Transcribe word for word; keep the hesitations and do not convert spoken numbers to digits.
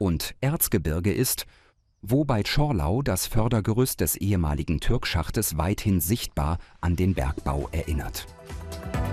und Erzgebirge ist, wo bei Czorlau das Fördergerüst des ehemaligen Türkschachtes weithin sichtbar an den Bergbau erinnert.